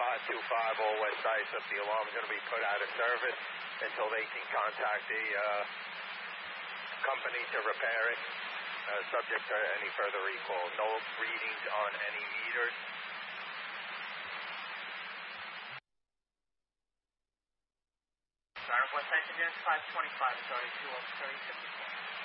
525 all West Islip. The alarm is going to be put out of service until they can contact the company to repair it, subject to any further recall. No readings on any meters. West Islip, 525 is already 2 3054.